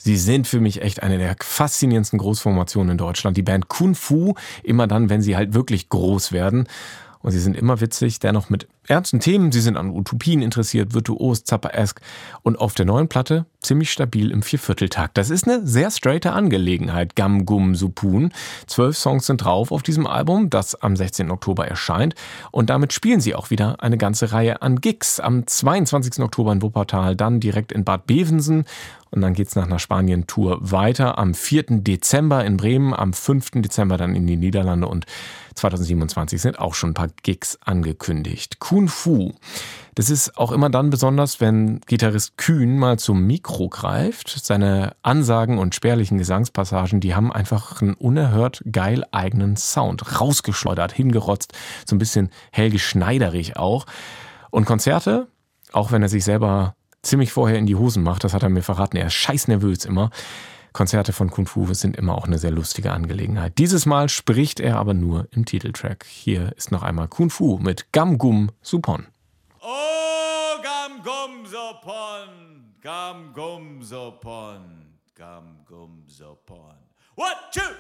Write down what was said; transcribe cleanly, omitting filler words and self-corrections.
Sie sind für mich echt eine der faszinierendsten Großformationen in Deutschland. Die Band Kung Fu, immer dann, wenn sie halt wirklich groß werden. Und sie sind immer witzig, dennoch mit ernsten Themen. Sie sind an Utopien interessiert, virtuos, zapperesk und auf der neuen Platte ziemlich stabil im Viervierteltakt. Das ist eine sehr straighte Angelegenheit, Gam Gum Supun. 12 Songs sind drauf auf diesem Album, das am 16. Oktober erscheint. Und damit spielen sie auch wieder eine ganze Reihe an Gigs. Am 22. Oktober in Wuppertal, dann direkt in Bad Bevensen. Und dann geht's nach einer Spanien-Tour weiter. Am 4. Dezember in Bremen, am 5. Dezember dann in die Niederlande und 2027 sind auch schon ein paar Gigs angekündigt. Kung Fu. Das ist auch immer dann besonders, wenn Gitarrist Kühn mal zum Mikro greift. Seine Ansagen und spärlichen Gesangspassagen, die haben einfach einen unerhört geil eigenen Sound. Rausgeschleudert, hingerotzt, so ein bisschen Helge Schneiderig auch. Und Konzerte, auch wenn er sich selber ziemlich vorher in die Hosen macht, das hat er mir verraten, er ist scheiß nervös immer. Konzerte von Kung Fu sind immer auch eine sehr lustige Angelegenheit. Dieses Mal spricht er aber nur im Titeltrack. Hier ist noch einmal Kung Fu mit Gam Gum Supon. Oh, Gam Gum Supon, Gam Gum Supon, Gam Gum Supon. 1, 2